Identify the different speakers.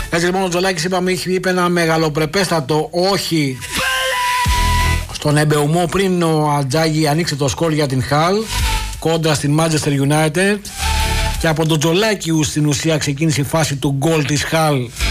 Speaker 1: Έτσι λοιπόν ο Τζολάκης είπαμε είπε ένα μεγαλοπρεπέστατο όχι στον Εμπεουμό πριν ο Ατζάγη ανοίξει το σκορ για την Χαλ κόντρα στην Manchester United και από τον Τζολάκη στην ουσία ξεκίνησε η φάση του γκολ της Χαλ